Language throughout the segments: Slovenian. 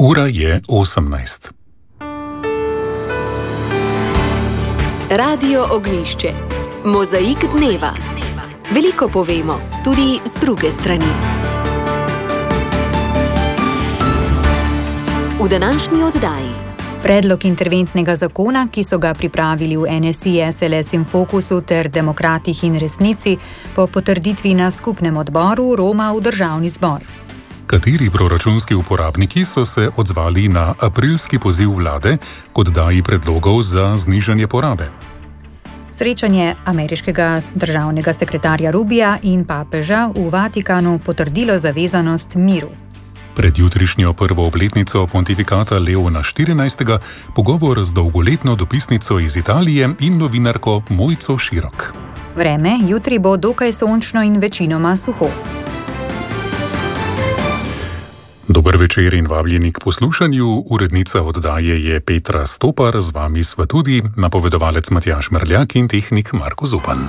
Ura je 18. Radio Ognjišče. Mozaik dneva. Veliko povemo, tudi z druge strani. V današnji oddaji. Predlog interventnega zakona, ki so ga pripravili v NSI, SLS in Fokusu ter Demokratih in Resnici, po potrditvi na skupnem odboru roma v državni zbor. Kateri proračunski uporabniki so se odzvali na aprilski poziv vlade k oddaji predlogov za znižanje porabe? Srečanje ameriškega državnega sekretarja Rubija in papeža v Vatikanu potrdilo zavezanost miru. Pred jutrišnjo prvo obletnico pontifikata Leona XIV. Pogovor z dolgoletno dopisnico iz Italije in novinarko Mojco Širok. Vreme jutri bo dokaj sončno in večinoma suho. Dober večer in vabljeni k poslušanju. Urednica oddaje je Petra Stopar, z vami sva tudi napovedovalec Matjaž Merljak in tehnik Marko Zupan.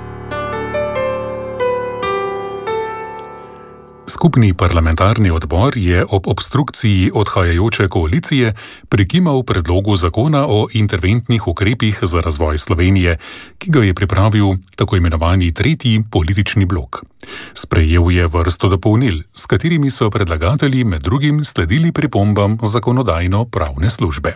Skupni parlamentarni odbor je ob obstrukciji odhajajoče koalicije prikimal predlogu zakona o interventnih ukrepih za razvoj Slovenije, ki ga je pripravil tako imenovani tretji politični blok. Sprejel je vrsto dopolnil, s katerimi so predlagatelji med drugim sledili pripombam zakonodajno-pravne službe.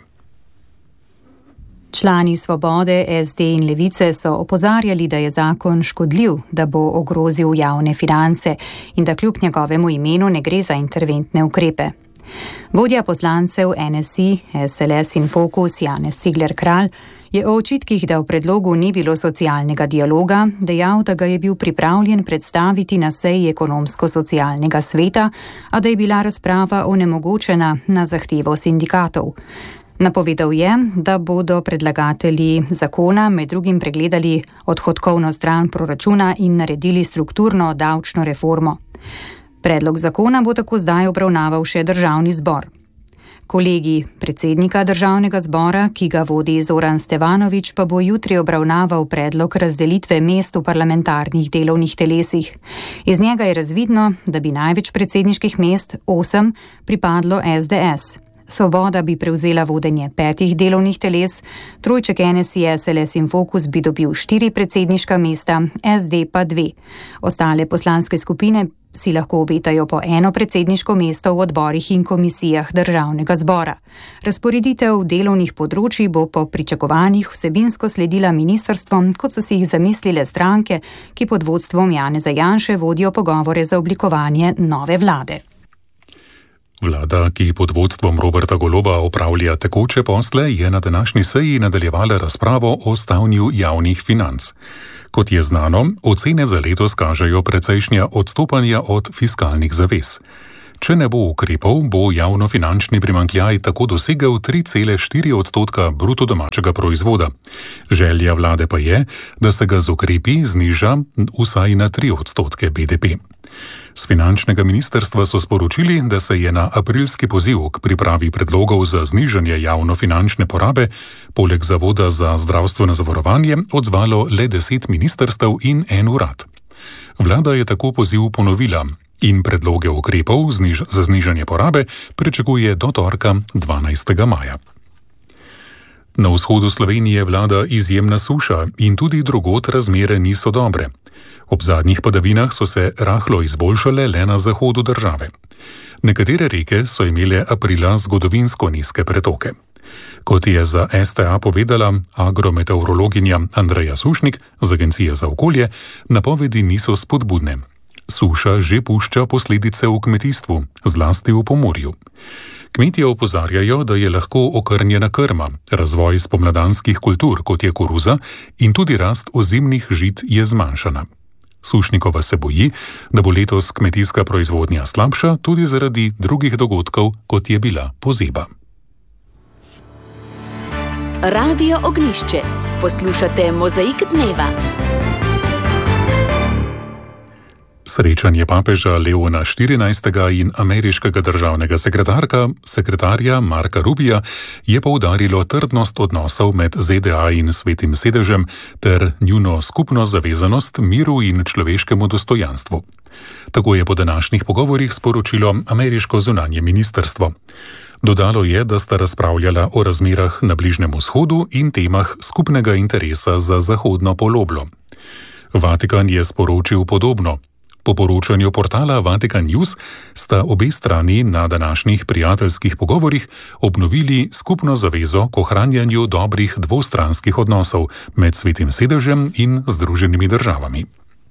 Člani Svobode, SD in Levice so opozarjali, da je zakon škodljiv, da bo ogrozil javne finance in da kljub njegovemu imenu ne gre za interventne ukrepe. Vodja poslancev NSI, SLS in Fokus Janez Cigler Kralj je o očitkih, da v predlogu ni bilo socialnega dialoga, dejal, da ga je bil pripravljen predstaviti na seji ekonomsko-socialnega sveta, a da je bila razprava onemogočena na zahtevo sindikatov. Napovedal je, da bodo predlagatelji zakona med drugim pregledali odhodkovno stran proračuna in naredili strukturno davčno reformo. Predlog zakona bo tako zdaj obravnaval še državni zbor. Kolegi predsednika državnega zbora, ki ga vodi Zoran Stevanović, pa bo jutri obravnaval predlog razdelitve mest v parlamentarnih delovnih telesih. Iz njega je razvidno, da bi največ predsedniških mest, 8, pripadlo SDS. Svoboda bi prevzela vodenje 5 delovnih teles, trojček NSI, SLS in Fokus bi dobil 4 predsedniška mesta, SD pa 2. Ostale poslanske skupine si lahko obetajo po 1 predsedniško mesto v odborih in komisijah državnega zbora. Razporeditev delovnih področij bo po pričakovanjih vsebinsko sledila ministrstvom, kot so si jih zamislile stranke, ki pod vodstvom Janeza Janše vodijo pogovore za oblikovanje nove vlade. Vlada, ki pod vodstvom Roberta Goloba opravlja tekoče posle, je na današnji seji nadaljevala razpravo o stanju javnih financ. Kot je znano, ocene za letos kažejo precejšnja odstopanja od fiskalnih zavez. Če ne bo ukrepov, bo javnofinančni primanjkljaj tako dosegel 3,4% bruto domačega proizvoda. Želja vlade pa je, da se ga z ukrepi zniža vsaj na 3% BDP. Z finančnega ministrstva so sporočili, da se je na aprilski poziv k pripravi predlogov za znižanje javnofinančne porabe poleg Zavoda za zdravstveno zavarovanje odzvalo le 10 ministrstev in 1 urad. Vlada je tako poziv ponovila in predloge ukrepov za znižanje porabe pričakuje do torka 12. maja. Na vzhodu Slovenije vlada izjemna suša in tudi drugod razmere niso dobre. Ob zadnjih padavinah so se rahlo izboljšale le na zahodu države. Nekatere reke so imele aprila zgodovinsko nizke pretoke. Kot je za STA povedala agrometeorologinja Andreja Sušnik z Agencije za okolje, napovedi niso spodbudne. Suša že pušča posledice v kmetijstvu, zlasti v Pomurju. Kmetje opozarjajo, da je lahko okrnjena krma, razvoj spomladanskih kultur, kot je koruza, in tudi rast ozimnih žit je zmanjšana. Sušnikova se boji, da bo letos kmetijska proizvodnja slabša tudi zaradi drugih dogodkov, kot je bila pozeba. Radio Ognjišče. Poslušate Mozaik dneva. Srečanje papeža Leona XIV. In ameriškega državnega sekretarja Marka Rubija je poudarilo trdnost odnosov med ZDA in Svetim sedežem ter njuno skupno zavezanost miru in človeškemu dostojanstvu. Tako je po današnjih pogovorih sporočilo ameriško zunanje ministrstvo. Dodalo je, da sta razpravljala o razmerah na Bližnjem vzhodu in temah skupnega interesa za zahodno poloblo. Vatikan je sporočil podobno. Po poročanju portala Vatikan News sta obe strani na današnjih prijateljskih pogovorih obnovili skupno zavezo k ohranjanju dobrih dvostranskih odnosov med Svetim sedežem in Združenimi državami.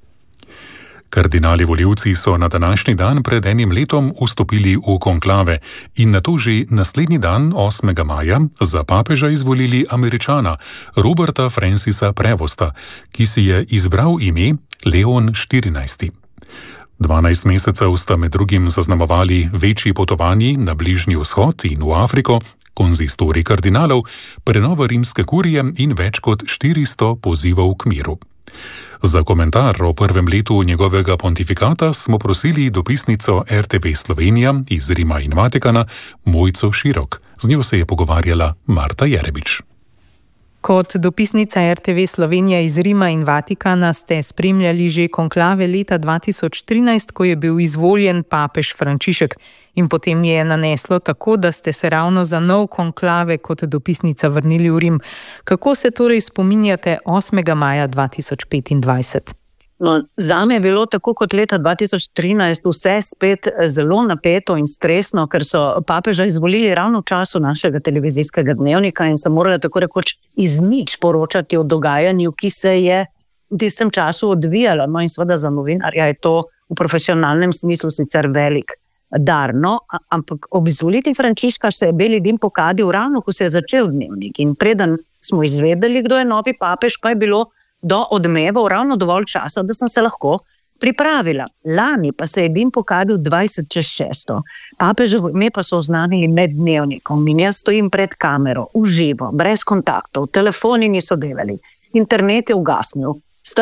Kardinali volivci so na današnji dan pred enim letom vstopili v konklave in nato že naslednji dan, 8. maja, za papeža izvolili Američana Roberta Francisa Prevosta, ki si je izbral ime Leon XIV. 12 mesecev sta med drugim zaznamovali večji potovanji na Bližnji vzhod in v Afriko, konzistorij kardinalov, prenova rimske kurije in več kot 400 pozivov k miru. Za komentar o prvem letu njegovega pontifikata smo prosili dopisnico RTV Slovenija iz Rima in Vatikana Mojco Širok. Z njo se je pogovarjala Marta Jerebič. Kot dopisnica RTV Slovenija iz Rima in Vatikana ste spremljali že konklave leta 2013, ko je bil izvoljen papež Frančišek, in potem je naneslo tako, da ste se ravno za nov konklave kot dopisnica vrnili v Rim. Kako se torej spominjate 8. maja 2025? No, zame je bilo tako kot leta 2013 vse spet zelo napeto in stresno, ker so papeža izvolili ravno v času našega televizijskega dnevnika in sem morala tako rekoč iz nič poročati o dogajanju, ki se je v tistem času odvijalo. No in seveda za novinarja je to v profesionalnem smislu sicer velik dar. No, ampak ob izvolitvi Frančiška se je beli dim pokadil ravno, ko se je začel dnevnik. In preden smo izvedeli, kdo je novi papež, pa je bilo do odmevov ravno dovolj časa, da sem se lahko pripravila. Lani pa se je dim pokadil 20:06. Papeževo ime pa so oznanili med dnevnikom in jaz stojim pred kamero, v živo, brez kontaktov, telefoni niso delali, internet je ugasnil.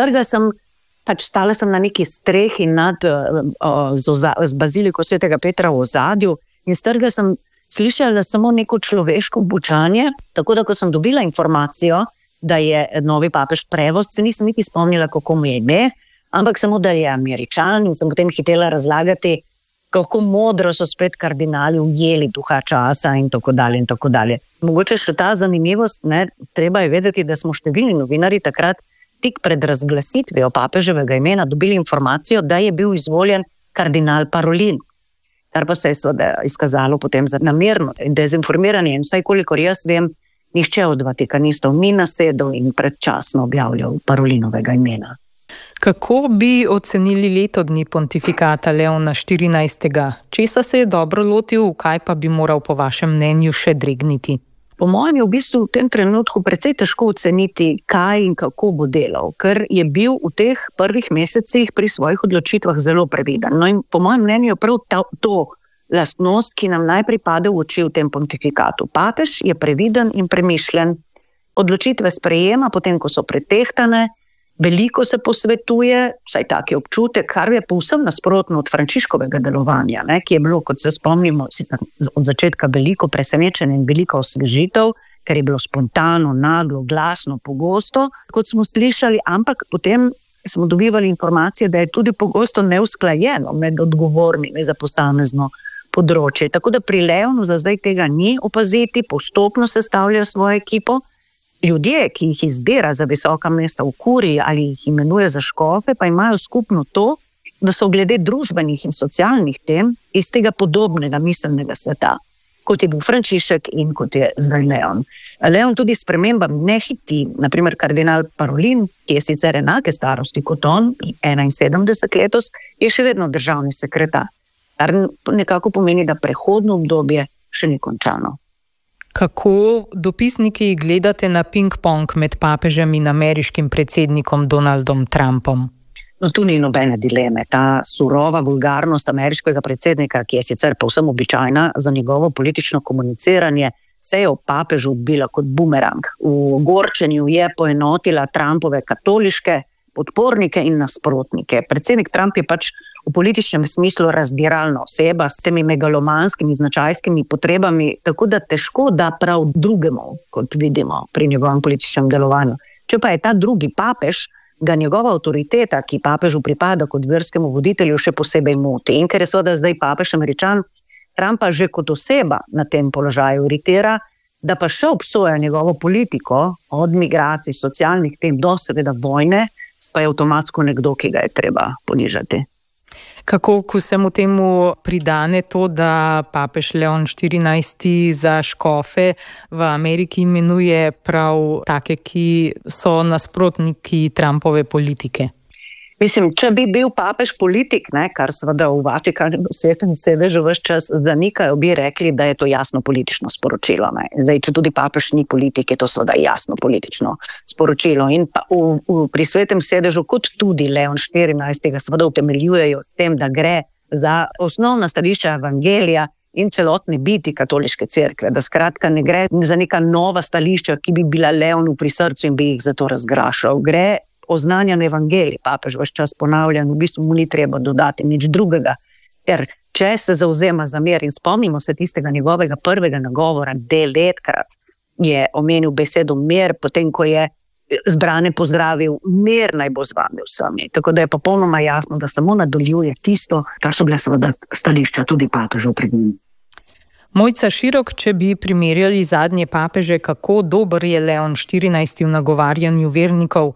Stala sem na neki strehi z baziliko Svetega Petra v ozadju in strga sem slišala samo neko človeško bučanje, tako da ko sem dobila informacijo, da je novi papež Prevost, se nisem niti spomnila, kako mu je ime, ampak samo, da je Američan, in sem potem hitela razlagati, kako modro so spet kardinali ujeli duha časa in tako dalje in tako dalje. Mogoče še ta zanimivost, treba je vedeti, da smo številni novinarji takrat tik pred razglasitvijo papeževega imena dobili informacijo, da je bil izvoljen kardinal Parolin, kar pa se je izkazalo potem za namerno in dezinformiranje. In vsaj kolikor jaz vem, nihče od vatikanistov ni nasedel in predčasno objavljal Parolinovega imena. Kako bi ocenili leto dni pontifikata Leona XIV? Česa se je dobro lotil, kaj pa bi moral po vašem mnenju še dregniti? Po mojem je v bistvu v tem trenutku precej težko oceniti, kaj in kako bo delal, ker je bil v teh prvih mesecih pri svojih odločitvah zelo previden. No in po mojem mnenju je prav to lastnost, ki nam najprej pade v oči v tem pontifikatu. Papež je previden in premišljen, odločitve sprejema, potem ko so pretehtane, veliko se posvetuje, vsaj tak je občutek, kar je povsem nasprotno od Frančiškovega delovanja, ki je bilo, kot se spomnimo, od začetka veliko presenečenje in veliko osvežitev, ker je bilo spontano, naglo, glasno, pogosto, kot smo slišali, ampak potem smo dobivali informacije, da je tudi pogosto neusklajeno med odgovornimi za posamezno področje. Tako da pri Leonu za zdaj tega ni opaziti, postopno sestavlja svojo ekipo. Ljudje, ki jih izbira za visoka mesta v kuriji ali jih imenuje za škofe, pa imajo skupno to, da so glede družbenih in socialnih tem iz tega podobnega miselnega sveta, kot je bil Frančišek in kot je zdaj Leon. Leon tudi s spremembami ne hiti. Naprimer, kardinal Parolin, ki je sicer enake starosti kot on, 71 letos, je še vedno državni sekretar. Kar nekako pomeni, da prehodno obdobje še ni končano. Kako dopisniki gledate na ping-pong med papežem in ameriškim predsednikom Donaldom Trumpom? No, tu ni nobene dileme. Ta surova vulgarnost ameriškega predsednika, ki je sicer povsem običajna za njegovo politično komuniciranje, se je o papežu odbila kot bumerang. V gorčenju je poenotila Trumpove katoliške podpornike in nasprotnike. Predsednik Trump je pač v političnem smislu razdiralna oseba s temi megalomanskimi značajskimi potrebami, tako da težko da prav drugemu, kot vidimo pri njegovem političnem delovanju. Če pa je ta drugi papež, ga njegova avtoriteta, ki papežu pripada kot verskemu voditelju, še posebej moti. In ker je seveda zdaj papež Američan, Trumpa že kot oseba na tem položaju iritira, da pa še obsoja njegovo politiko od migracij, socialnih tem do seveda vojne, pa je avtomatsko nekdo, ki ga je treba ponižati. Kako k vsemu temu pridane to, da papež Leon XIV za škofe v Ameriki imenuje prav take, ki so nasprotniki Trumpove politike? Mislim, če bi bil papež politik, kar seveda v Vatikanu Svetem sedežu ves čas zanikajo, bi rekli, da je to jasno politično sporočilo. Zdaj, če tudi papež ni politik, je to seveda jasno politično sporočilo. In pa pri Svetem sedežu, kot tudi Leon XIV, seveda utemeljujejo s tem, da gre za osnovna stališča evangelija in celotne biti katoliške cerkve, da skratka ne gre za neka nova stališča, ki bi bila Leonu pri srcu in bi jih zato razgrašal. Gre oznanjan evangelij, papež vaš čas ponavlja, v bistvu mu ni treba dodati nič drugega, ker če se zauzema za mir in spomnimo se tistega njegovega prvega nagovora, 9-krat je omenil besedo mir, potem ko je zbrane pozdravil, mir naj bo z vami vsemi. Tako da je popolnoma jasno, da samo nadaljuje tisto, kar so bile seveda stališča tudi papežev pred njim. Mojca Širok, če bi primerjali zadnje papeže, kako dober je Leon XIV v nagovarjanju vernikov,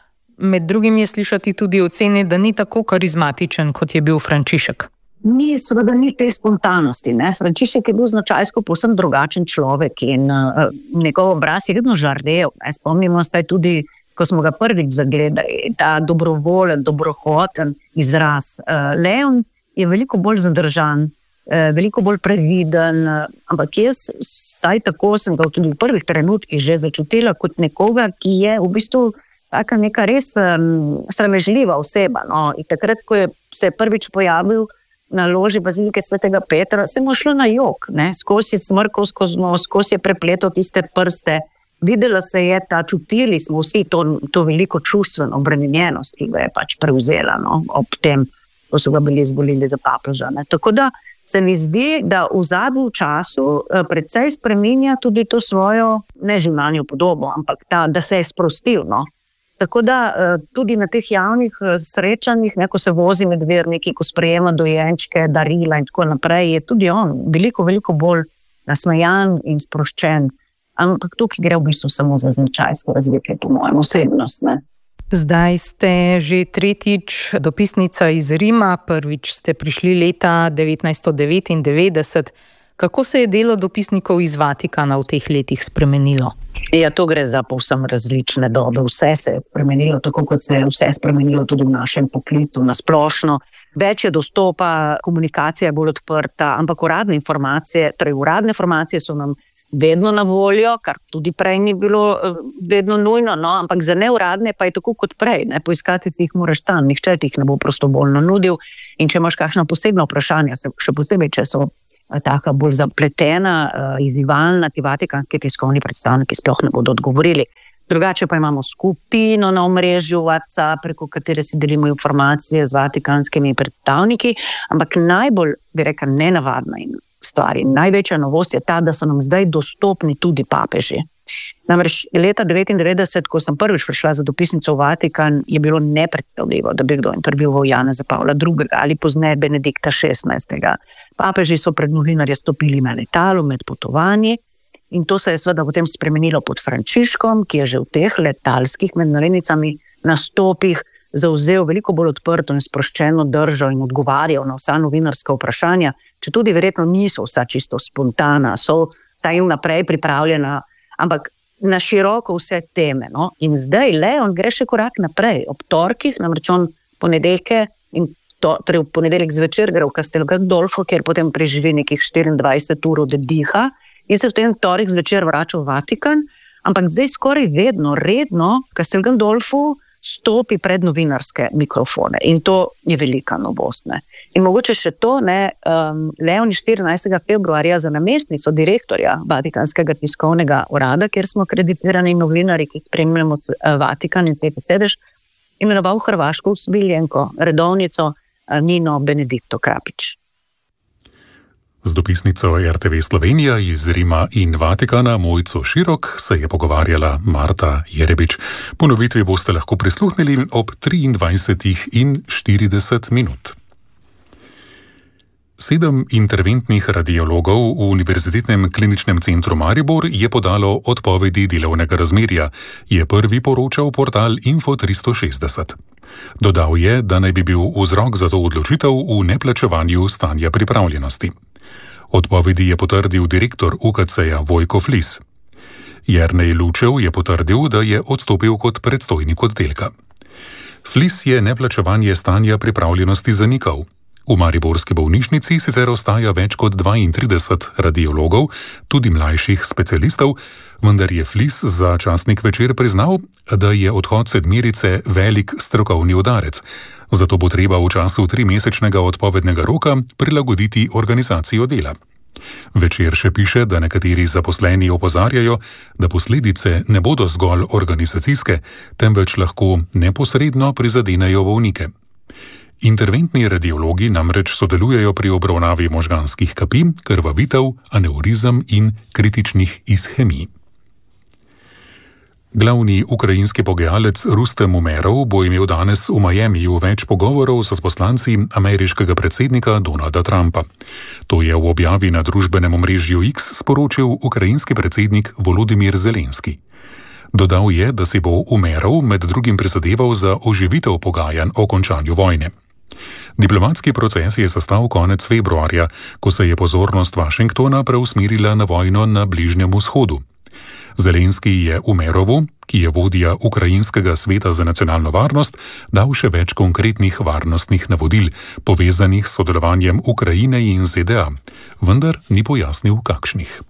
med drugim je slišati tudi ocene, da ni tako karizmatičen, kot je bil Frančišek. Seveda ni te spontanosti. Frančišek je bil značajsko povsem drugačen človek in njegov obraz je vedno žarel. Spomnimo se tudi, ko smo ga prvič zagledali, ta dobrovoljen, dobrohoten izraz. Leon je veliko bolj zadržan, veliko bolj previden, ampak jaz, saj tako sem ga tudi v prvih trenutkih že začutila kot nekoga, ki je v bistvu taka neka res sramežljiva oseba. In takrat, ko se je prvič pojavil na loži bazilike Svetega Petra, se mu šlo na jok, skozi je smrkal skozi nos, skozi je prepletal tiste prste. Videla se je čutili smo vsi to veliko čustveno obremenjenost, ki ga je pač prevzela ob tem, ko so ga bili izvolili za papeža. Tako da se mi zdi, da v zadnjem času precej spreminja tudi to svojo neživljenjo podobo, ampak da se je sprostil. Tako da tudi na teh javnih srečanjih, ko se vozi med verniki, ko sprejema dojenčke, darila in tako naprej, je tudi on veliko bolj nasmejan in sproščen. Ampak tukaj gre v bistvu samo za značajsko razlike, po mojem, osebnost. Zdaj ste že tretjič dopisnica iz Rima, prvič ste prišli leta 1999. Kako se je delo dopisnikov iz Vatikana v teh letih spremenilo? To gre za povsem različne dobe. Vse se je spremenilo, tako kot se je vse spremenilo tudi v našem poklicu na splošno. Več je dostopa, komunikacija je bolj odprta, ampak uradne informacije so nam vedno na voljo, kar tudi prej ni bilo vedno nujno, ampak za neuradne pa je tako kot prej. Poiskati jih moraš tam, nihče ti jih ne bo prostovoljno nudil. In če imaš kakšna posebna vprašanja, še posebej, če so taka bolj zapletena, izzivalna, ti vatikanski tiskovni predstavniki sploh ne bodo odgovorili. Drugače pa imamo skupino na omrežju WhatsApp, preko katere si delimo informacije z vatikanskimi predstavniki, ampak najbolj, bi rekel, nenavadna stvar in največja novost je ta, da so nam zdaj dostopni tudi papeži. Namreč leta 1999, ko sem prvič prišla za dopisnico v Vatikan, je bilo nepredstavljivo, da bi kdo intervjuval Janeza Pavla II. Ali pozneje Benedikta XVI. Papeži so pred novinarje stopili na letalu med potovanji in to se je seveda potem spremenilo pod Frančiškom, ki je že v teh letalskih med navednicami nastopih zavzel veliko bolj odprto in sproščeno držo in odgovarjal na vsa novinarska vprašanja, če tudi verjetno niso vsa čisto spontana, so vsaj vnaprej pripravljena, ampak na široko vse teme. In zdaj Leon gre še korak naprej. Ob torkih, namreč on ponedeljke in torej v ponedeljek zvečer gre v Castel Gandolfo, kjer potem preživi nekih 24 ur oddiha in se v ten torek zvečer vrača v Vatikan, ampak zdaj skoraj vedno, redno v Castel Gandolfu stopi pred novinarske mikrofone in to je velika novost. In mogoče še to, Leon 14. februarja za namestnico direktorja Vatikanskega tiskovnega urada, kjer smo akreditirani novinarji, ki spremljamo Vatikan in Sveti sedež, imenoval hrvaško usmiljenko, redovnico Nino Benedikto Krapič. Z dopisnico RTV Slovenija iz Rima in Vatikana Mojco Širok se je pogovarjala Marta Jerebič. Ponovitvi boste lahko prisluhnili ob 23:40. 7 interventnih radiologov v Univerzitetnem kliničnem centru Maribor je podalo odpovedi delovnega razmerja, je prvi poročal portal Info 360. Dodal je, da naj bi bil vzrok za to odločitev v neplačevanju stanja pripravljenosti. Odpovedi je potrdil direktor UKC-ja Vojko Flis. Jernej Lučev je potrdil, da je odstopil kot predstojnik oddelka. Flis je neplačevanje stanja pripravljenosti zanikal. V mariborski bolnišnici sicer ostaja več kot 32 radiologov, tudi mlajših specialistov, vendar je Flis za časnik Večer priznal, da je odhod sedmerice velik strokovni udarec, zato bo treba v času 3-mesečnega odpovednega roka prilagoditi organizacijo dela. Večer še piše, da nekateri zaposleni opozarjajo, da posledice ne bodo zgolj organizacijske, temveč lahko neposredno prizadenejo bolnike. Interventni radiologi namreč sodelujejo pri obravnavi možganskih kapi, krvavitev, aneurizem in kritičnih ishemij. Glavni ukrajinski pogajalec Rustem Umerov bo imel danes v Miamiju več pogovorov s poslanci ameriškega predsednika Donalda Trumpa. To je v objavi na družbenem omrežju X sporočil ukrajinski predsednik Volodimir Zelenski. Dodal je, da si bo Umerov med drugim prizadeval za oživitev pogajanj o končanju vojne. Diplomatski proces je zastal konec februarja, ko se je pozornost Washingtona preusmerila na vojno na Bližnjem vzhodu. Zelenski je Umerovu, ki je vodja Ukrajinskega sveta za nacionalno varnost, dal še več konkretnih varnostnih navodil, povezanih s sodelovanjem Ukrajine in ZDA, vendar ni pojasnil kakšnih.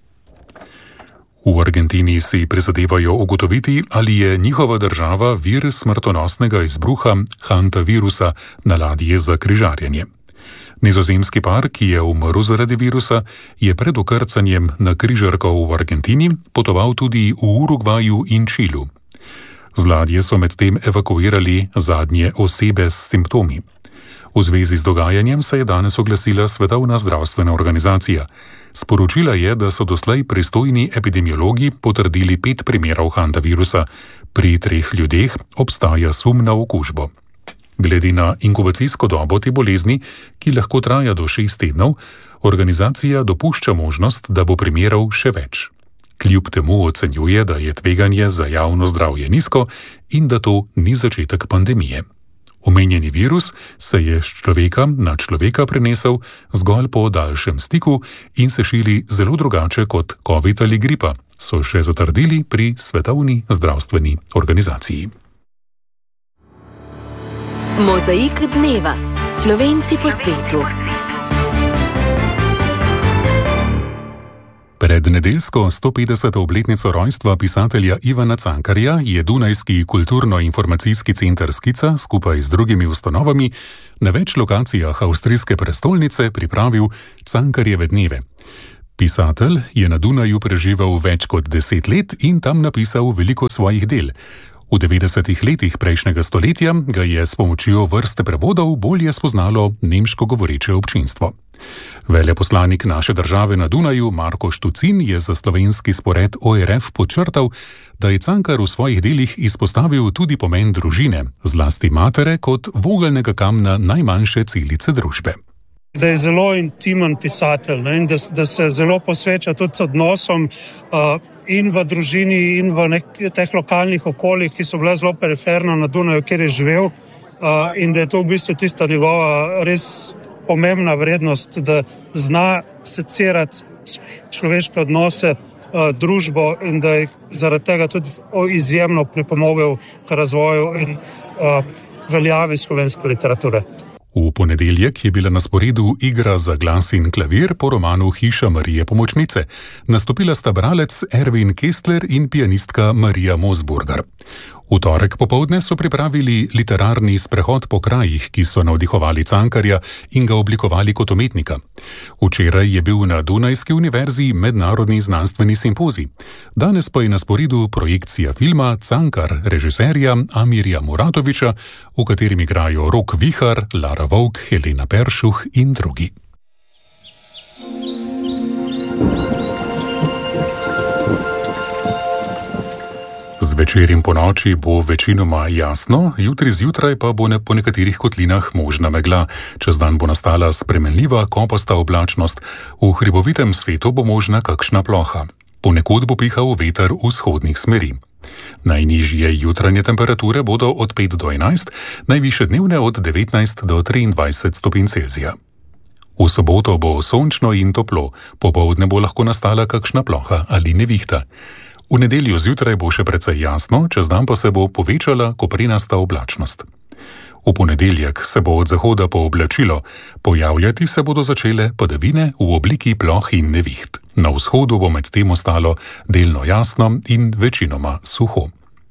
V Argentini si prizadevajo ugotoviti, ali je njihova država vir smrtonosnega izbruha hantavirusa na ladji za križarjenje. Nizozemski par, ki je umrl zaradi virusa, je pred okrcanjem na križarko v Argentini potoval tudi v Urugvaju in Čilu. Z ladje so medtem evakuirali zadnje osebe s simptomi. V zvezi z dogajanjem se je danes oglasila Svetovna zdravstvena organizacija. Sporočila je, da so doslej pristojni epidemiologi potrdili 5 primerov hantavirusa. Pri 3 ljudeh obstaja sum na okužbo. Glede na inkubacijsko dobo te bolezni, ki lahko traja do 6 tednov, organizacija dopušča možnost, da bo primerov še več. Kljub temu ocenjuje, da je tveganje za javno zdravje nizko in da to ni začetek pandemije. Omenjeni virus se je s človeka na človeka prenesel zgolj po daljšem stiku in se širi zelo drugače kot COVID ali gripa, so še zatrdili pri Svetovni zdravstveni organizaciji. Mozaik dneva. Slovenci po svetu. Pred nedeljsko 150. obletnico rojstva pisatelja Ivana Cankarja je Dunajski kulturno-informacijski center Skica skupaj z drugimi ustanovami na več lokacijah avstrijske prestolnice pripravil Cankarjeve dneve. Pisatelj je na Dunaju preživel več kot 10 let in tam napisal veliko svojih del. V 90. letih prejšnjega stoletja ga je s pomočjo vrste prevodov bolje spoznalo nemško govoreče občinstvo. Veleposlanik naše države na Dunaju, Marko Štucin, je za slovenski spored ORF podčrtal, da je Cankar v svojih delih izpostavil tudi pomen družine, zlasti matere kot vogelnega kamna najmanjše celice družbe. Da je zelo intimen pisatelj, in da se zelo posveča tudi odnosom in v družini in v teh lokalnih okoljih, ki so bila zelo periferna na Dunaju, kjer je živel, in da je to v bistvu tista njegova res pomembna vrednost, da zna secirati človeške odnose, družbo in da je zaradi tega tudi izjemno pripomogel k razvoju in veljavi slovenske literature. V ponedeljek je bila na sporedu igra za glas in klavir po romanu Hiša Marije Pomočnice. Nastopila sta bralec Ervin Kestler in pianistka Marija Mosburger. V torek popoldne so pripravili literarni sprehod po krajih, ki so navdihovali Cankarja in ga oblikovali kot umetnika. Včeraj je bil na Dunajski univerzi mednarodni znanstveni simpozij. Danes pa je na sporedu projekcija filma Cankar režiserja Amirja Muratoviča, v katerem igrajo Rok Vihar, Lara Vovk, Helena Peršuh in drugi. Zvečer in po noči bo večinoma jasno, jutri zjutraj pa bo po nekaterih kotlinah možna megla. Čez dan bo nastala spremenljiva kopasta oblačnost, v hribovitem svetu bo možna kakšna ploha. Ponekod bo pihal veter vzhodnih smeri. Najnižje jutranje temperature bodo od 5 do 11, najvišje dnevne od 19 do 23 stopinj Celzija. V soboto bo sončno in toplo, popoldne bo lahko nastala kakšna ploha ali nevihta. V nedeljo zjutraj bo še precej jasno, čez dan pa se bo povečala koprenasta oblačnost. V ponedeljek se bo od zahoda pooblačilo, pojavljati se bodo začele padavine v obliki ploh in neviht. Na vzhodu bo medtem ostalo delno jasno in večinoma suho.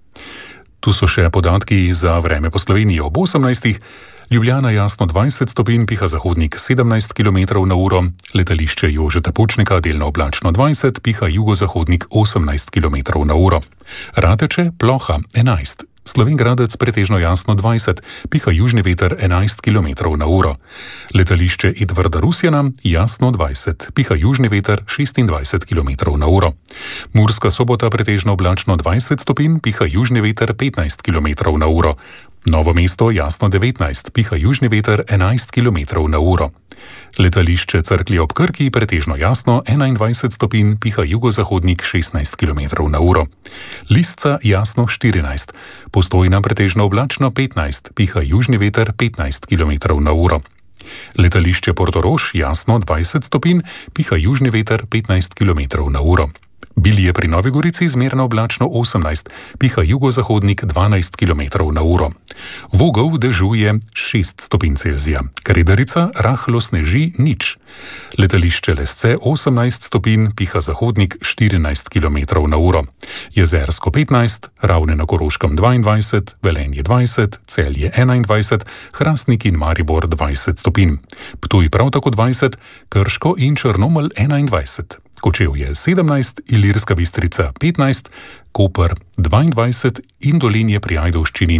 Tu so še podatki za vreme po Sloveniji ob 18. Ljubljana jasno 20 stopinj, piha zahodnik 17 km/h, letališče Jožeta Pučnika delno oblačno 20, piha jugozahodnik 18 km/h. Rateče ploha 11. Slovenj Gradec pretežno jasno 20, piha južni veter 11 km/h. Letališče Edvarda Rusjana jasno 20, piha južni veter 26 km/h. Murska Sobota pretežno oblačno 20 stopinj, piha južni veter 15 km/h. Novo mesto jasno 19, piha južni veter 11 km/h. Letališče Cerklje ob Krki pretežno jasno 21 stopinj, piha jugozahodnik 16 km/h. Lisca jasno 14, Postojna pretežno oblačno 15, piha južni veter 15 km/h. Letališče Portorož jasno 20 stopinj, piha južni veter 15 km/h. Bilje pri Novi Gorici zmerno oblačno 18, piha jugozahodnik 12 km/h. Vogel dežuje 6 stopinj Celzija, Kredarica rahlo sneži 0. Letališče Lesce 18 stopinj, piha zahodnik 14 km/h. Jezersko 15, Ravne na Koroškem 22, Velenje 20, Celje 21, Hrastnik in Maribor 20 stopinj. Ptuj prav tako 20, Krško in Črnomelj 21. Kočevje 17, Ilirska Bistrica 15, Koper 22 in Dolenje pri Ajdovščini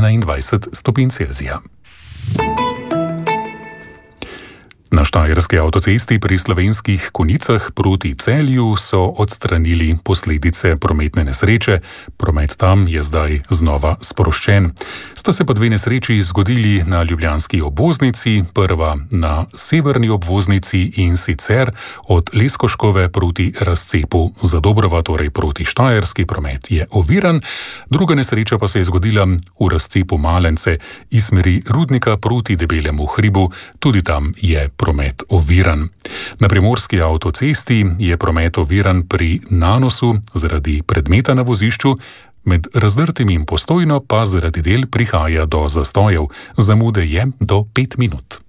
21 stopinj Celzija. Na štajerski avtocesti pri Slovenskih Konjicah proti Celju so odstranili posledice prometne nesreče. Promet tam je zdaj znova sproščen. Sta se pa dve nesreči zgodili na ljubljanski obvoznici, prva na severni obvoznici in sicer od Leskoškove proti razcepu Zadobrova, torej proti Štajerski, promet je oviran. Druga nesreča pa se je zgodila v razcepu Malence iz smeri Rudnika proti Debelemu hribu, tudi tam je promet oviran. Na primorski avtocesti je promet oviran pri Nanosu zaradi predmeta na vozišču, med Razdrtim in Postojno pa zaradi del prihaja do zastojev. Zamude je do 5 minut.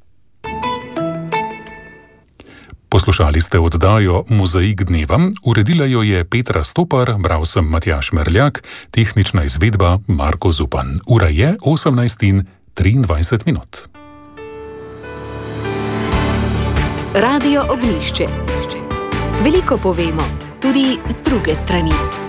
Poslušali ste oddajo Mozaik dneva, uredila jo je Petra Stopar, bral sem Matjaž Merljak, tehnična izvedba Marko Zupan. Ura je 18:23 minut. Radio Ognjišče. Veliko povemo, tudi z druge strani.